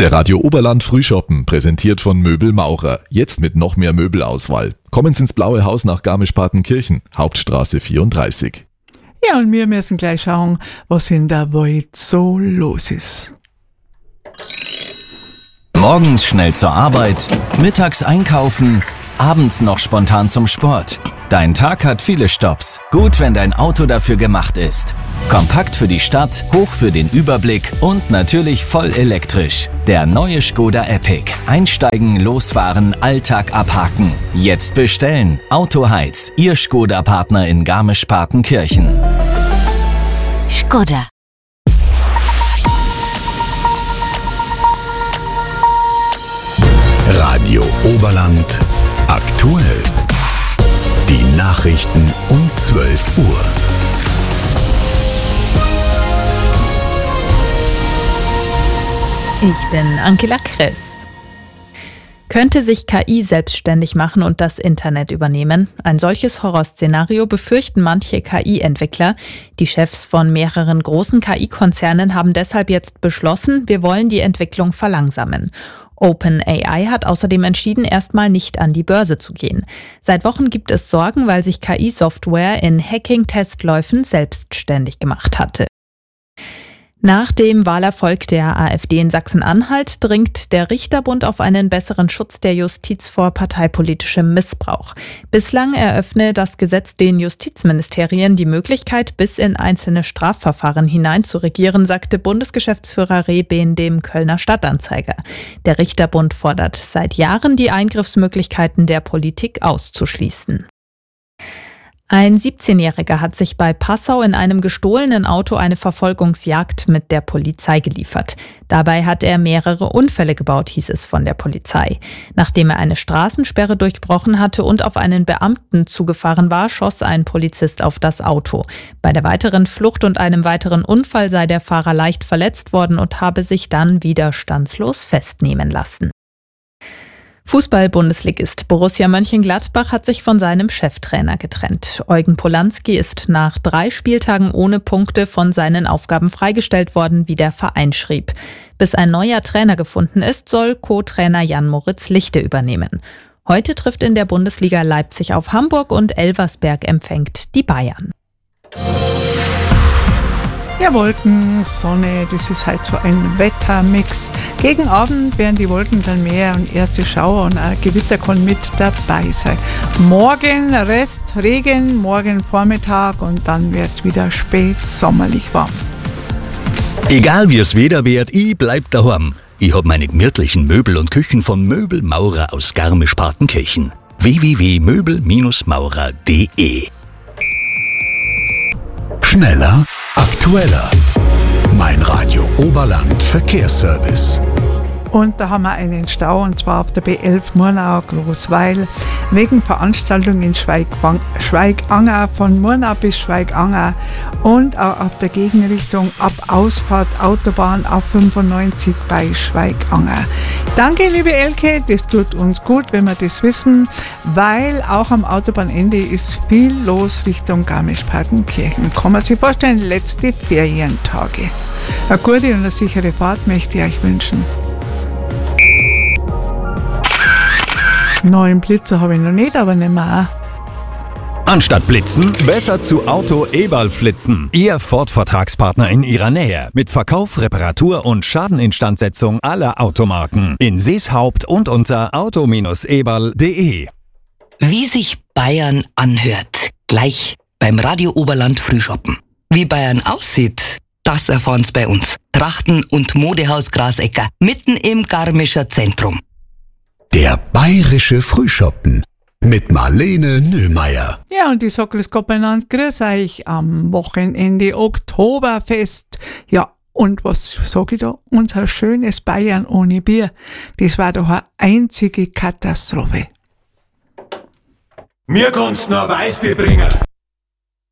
Der Radio Oberland Frühschoppen, präsentiert von Möbel Maurer. Jetzt mit noch mehr Möbelauswahl. Kommen Sie ins Blaue Haus nach Garmisch-Partenkirchen, Hauptstraße 34. Ja, und wir müssen gleich schauen, was in der Welt so los ist. Morgens schnell zur Arbeit, mittags einkaufen, abends noch spontan zum Sport. Dein Tag hat viele Stopps. Gut, wenn dein Auto dafür gemacht ist. Kompakt für die Stadt, hoch für den Überblick und natürlich voll elektrisch. Der neue Škoda Epic. Einsteigen, losfahren, Alltag abhaken. Jetzt bestellen. Autoheiz, Ihr Škoda-Partner in Garmisch-Partenkirchen. Škoda. Radio Oberland aktuell. Die Nachrichten um 12 Uhr. Ich bin Angela Kress. Könnte sich KI selbstständig machen und das Internet übernehmen? Ein solches Horrorszenario befürchten manche KI-Entwickler. Die Chefs von mehreren großen KI-Konzernen haben deshalb jetzt beschlossen, wir wollen die Entwicklung verlangsamen. OpenAI hat außerdem entschieden, erstmal nicht an die Börse zu gehen. Seit Wochen gibt es Sorgen, weil sich KI-Software in Hacking-Testläufen selbstständig gemacht hatte. Nach dem Wahlerfolg der AfD in Sachsen-Anhalt dringt der Richterbund auf einen besseren Schutz der Justiz vor parteipolitischem Missbrauch. Bislang eröffne das Gesetz den Justizministerien die Möglichkeit, bis in einzelne Strafverfahren hinein zu regieren, sagte Bundesgeschäftsführer Rehben dem Kölner Stadtanzeiger. Der Richterbund fordert seit Jahren, die Eingriffsmöglichkeiten der Politik auszuschließen. Ein 17-Jähriger hat sich bei Passau in einem gestohlenen Auto eine Verfolgungsjagd mit der Polizei geliefert. Dabei hat er mehrere Unfälle gebaut, hieß es von der Polizei. Nachdem er eine Straßensperre durchbrochen hatte und auf einen Beamten zugefahren war, schoss ein Polizist auf das Auto. Bei der weiteren Flucht und einem weiteren Unfall sei der Fahrer leicht verletzt worden und habe sich dann widerstandslos festnehmen lassen. Fußball-Bundesligist Borussia Mönchengladbach hat sich von seinem Cheftrainer getrennt. Eugen Polanski ist nach 3 Spieltagen ohne Punkte von seinen Aufgaben freigestellt worden, wie der Verein schrieb. Bis ein neuer Trainer gefunden ist, soll Co-Trainer Jan-Moritz Lichte übernehmen. Heute trifft in der Bundesliga Leipzig auf Hamburg und Elversberg empfängt die Bayern. Ja, Wolken, Sonne, das ist halt so ein Wettermix. Gegen Abend werden die Wolken dann mehr und erste Schauer und ein Gewitter kann mit dabei sein. Morgen Rest Regen, morgen Vormittag und dann wird es wieder spät sommerlich warm. Egal wie es Wetter wird, ich bleib daheim. Ich hab meine gemütlichen Möbel und Küchen von Möbel Maurer aus Garmisch-Partenkirchen. www.möbelmaurer.de. Schneller, aktueller. Mein Radio Oberland Verkehrsservice. Und da haben wir einen Stau, und zwar auf der B11 Murnau-Großweil, wegen Veranstaltung in Schweiganger, von Murnau bis Schweiganger und auch auf der Gegenrichtung ab Ausfahrt Autobahn auf 95 bei Schweiganger. Danke, liebe Elke, das tut uns gut, wenn wir das wissen, weil auch am Autobahnende ist viel los Richtung Garmisch-Partenkirchen. Kann man sich vorstellen, letzte Ferientage. Eine gute und eine sichere Fahrt möchte ich euch wünschen. Neuen Blitzer habe ich noch nicht, aber nicht mehr. Anstatt blitzen, besser zu Auto Eberl flitzen. Ihr Ford-Vertragspartner in Ihrer Nähe. Mit Verkauf, Reparatur und Schadeninstandsetzung aller Automarken. In Seeshaupt und unter auto-eberl.de. Wie sich Bayern anhört. Gleich beim Radio Oberland Frühschoppen. Wie Bayern aussieht, das erfahren's bei uns. Trachten- und Modehaus Grasecker. Mitten im Garmischer Zentrum. Der bayerische Frühschoppen mit Marlene Nöhmeier. Ja, und ich sage grüß Gott miteinander, grüß euch am Wochenende Oktoberfest. Ja, und was sage ich da? Unser schönes Bayern ohne Bier. Das war doch eine einzige Katastrophe. Mir kannst nur Weißbier bringen.